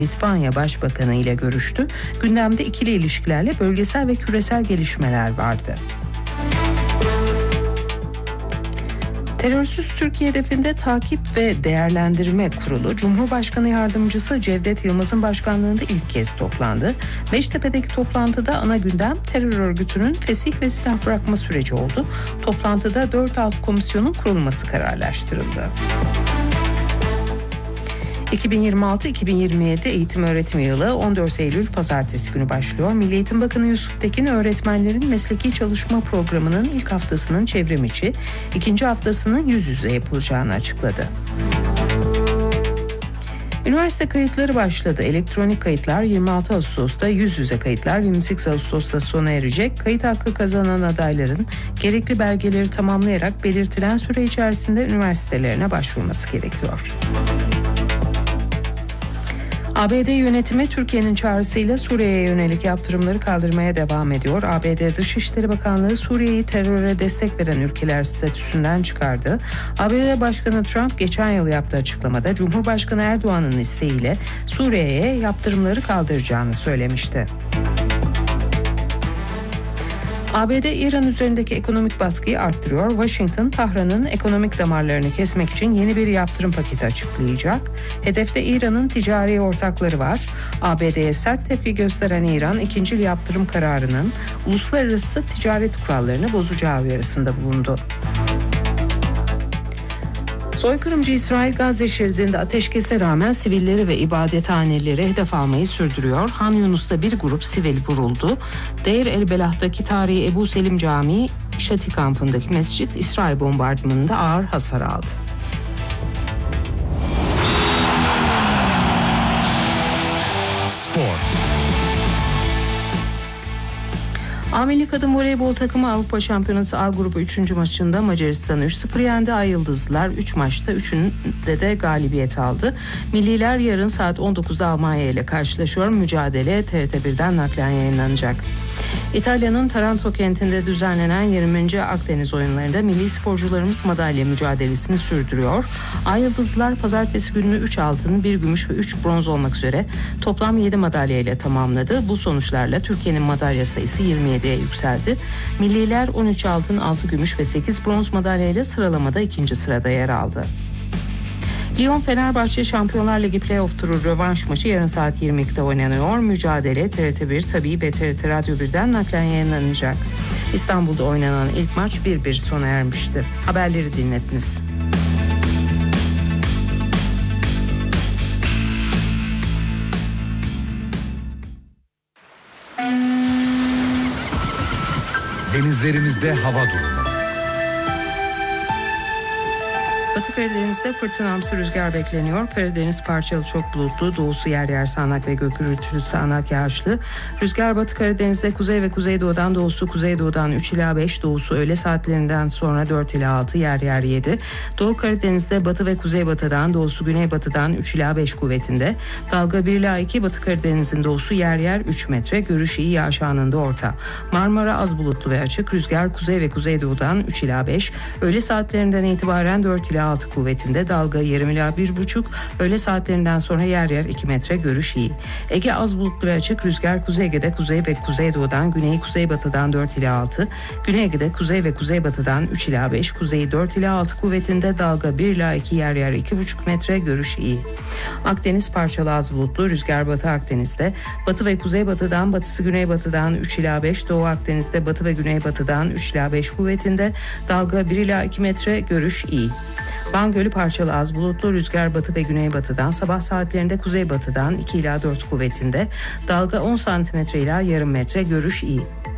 Litvanya Başbakanı ile görüştü. Gündemde ikili ilişkilerle bölgesel ve küresel gelişmeler vardı. Terörsüz Türkiye hedefinde Takip ve Değerlendirme Kurulu, Cumhurbaşkanı Yardımcısı Cevdet Yılmaz'ın başkanlığında ilk kez toplandı. Beştepe'deki toplantıda ana gündem terör örgütünün fesih ve silah bırakma süreci oldu. Toplantıda 4 alt komisyonun kurulması kararlaştırıldı. 2026-2027 eğitim öğretim yılı 14 Eylül Pazartesi günü başlıyor. Milli Eğitim Bakanı Yusuf Tekin, öğretmenlerin mesleki çalışma programının ilk haftasının çevrim içi, ikinci haftasının yüz yüze yapılacağını açıkladı. Üniversite kayıtları başladı. Elektronik kayıtlar 26 Ağustos'ta, yüz yüze kayıtlar 28 Ağustos'ta sona erecek. Kayıt hakkı kazanan adayların gerekli belgeleri tamamlayarak belirtilen süre içerisinde üniversitelerine başvurması gerekiyor. ABD yönetimi Türkiye'nin çağrısıyla Suriye'ye yönelik yaptırımları kaldırmaya devam ediyor. ABD Dışişleri Bakanlığı Suriye'yi teröre destek veren ülkeler statüsünden çıkardı. ABD Başkanı Trump geçen yıl yaptığı açıklamada Cumhurbaşkanı Erdoğan'ın isteğiyle Suriye'ye yaptırımları kaldıracağını söylemişti. ABD, İran üzerindeki ekonomik baskıyı arttırıyor. Washington, Tahran'ın ekonomik damarlarını kesmek için yeni bir yaptırım paketi açıklayacak. Hedefte İran'ın ticari ortakları var. ABD'ye sert tepki gösteren İran, ikincil yaptırım kararının uluslararası ticaret kurallarını bozacağı uyarısında bulundu. Soykırımcı İsrail, Gazze şeridinde ateşkese rağmen sivilleri ve ibadethaneleri hedef almayı sürdürüyor. Han Yunus'ta bir grup sivil vuruldu. Deir el-Belah'taki tarihi Ebu Selim Camii, Şati kampındaki mescit İsrail bombardımanında ağır hasar aldı. Spor. A Milli Kadın Voleybol takımı Avrupa Şampiyonası A grubu 3. maçında Macaristan'ı 3-0 yendi. Ay Yıldızlılar 3 maçta 3'ünde de galibiyet aldı. Milliler yarın saat 19'da Almanya ile karşılaşıyor. Mücadele TRT1'den naklen yayınlanacak. İtalya'nın Taranto kentinde düzenlenen 20. Akdeniz oyunlarında milli sporcularımız madalya mücadelesini sürdürüyor. Ay Yıldızlılar pazartesi gününü 3 altın, 1 gümüş ve 3 bronz olmak üzere toplam 7 madalya ile tamamladı. Bu sonuçlarla Türkiye'nin madalya sayısı 27'ye yükseldi. Milliler 13 altın, 6 gümüş ve 8 bronz madalya ile sıralamada 2. sırada yer aldı. Lyon-Fenerbahçe Şampiyonlar Ligi Playoff turu rövanş maçı yarın saat 22'de oynanıyor. Mücadele TRT1, Tabii ve TRT Radyo 1'den naklen yayınlanacak. İstanbul'da oynanan ilk maç 1-1 sona ermişti. Haberleri dinlettiniz. Denizlerimizde hava durumu. Batı Karadeniz'de fırtınamsı rüzgar bekleniyor. Karadeniz parçalı çok bulutlu, doğusu yer yer sağanak ve gök gürültülü sağanak yağışlı. Rüzgar Batı Karadeniz'de kuzey ve kuzeydoğudan, doğusu kuzeydoğudan 3 ila 5, doğusu öğle saatlerinden sonra 4 ila 6, yer yer 7. Doğu Karadeniz'de batı ve kuzeybatıdan, doğusu güneybatıdan 3 ila 5 kuvvetinde. Dalga 1 ila 2, Batı Karadeniz'in doğusu yer yer 3 metre, görüş iyi, yağış anında orta. Marmara az bulutlu ve açık, rüzgar kuzey ve kuzeydoğudan 3 ila 5, öğle saatlerinden itibaren 4 ila 6 kuvvetinde, dalga yarım ila 1,5, öğle saatlerinden sonra yer yer 2 metre, görüş iyi. Ege az bulutlu ve açık, rüzgar Kuzey Ege'de kuzey ve kuzeydoğudan, güney kuzeybatıdan 4 ila 6, Güney Ege'de kuzey ve kuzeybatıdan 3 ila 5, kuzeyi 4 ila 6 kuvvetinde, dalga 1 ila 2, yer yer 2,5 metre, görüş iyi. Akdeniz parçalı az bulutlu, rüzgar Batı Akdeniz'de batı ve kuzeybatıdan, batısı güneybatıdan 3 ila 5, Doğu Akdeniz'de batı ve güneybatıdan 3 ila 5 kuvvetinde, dalga 1 ila 2 metre, görüş iyi. Van Gölü parçalı az bulutlu, rüzgar batı ve güneybatıdan, sabah saatlerinde kuzeybatıdan 2 ila 4 kuvvetinde, dalga 10 cm ila yarım metre, görüş iyi.